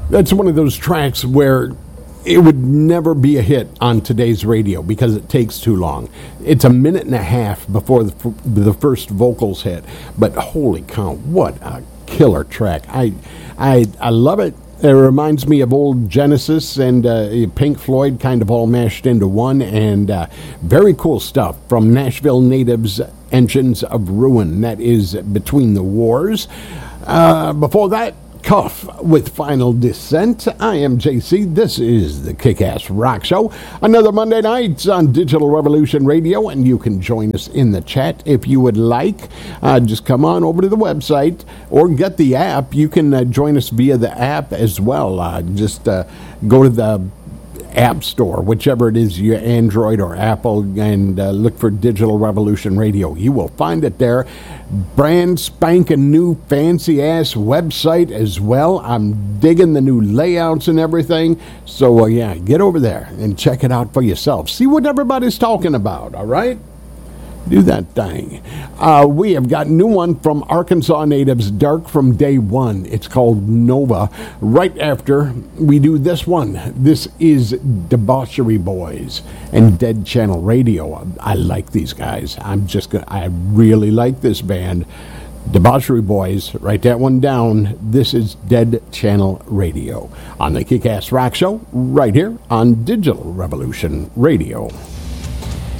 That's one of those tracks where it would never be a hit on today's radio because it takes too long. It's a minute and a half before the first vocals hit. But holy cow, what a killer track. I love it. It reminds me of old Genesis and Pink Floyd kind of all mashed into one, and very cool stuff from Nashville natives, Engines of Ruin. That is Between the Wars. Before that, Cuff with Final Descent. I am JC. This is the Kick-Ass Rock Show. Another Monday night on Digital Revolution Radio, and you can join us in the chat if you would like. Just come on over to the website or get the app. You can join us via the app as well. Just go to the App Store, whichever it is, your Android or Apple, and look for Digital Revolution Radio. You will find it there. Brand spanking new fancy ass website as well. I'm digging the new layouts and everything. So yeah, get over there and check it out for yourself. See what everybody's talking about, all right? Do that thing. We have got a new one from Arkansas natives, Dark from Day One. It's called Nova. Right after we do this one, this is Debauchery Boys and Dead Channel Radio. I like these guys. I really like this band. Debauchery Boys, write that one down. This is Dead Channel Radio on the Kick-Ass Rock Show right here on Digital Revolution Radio.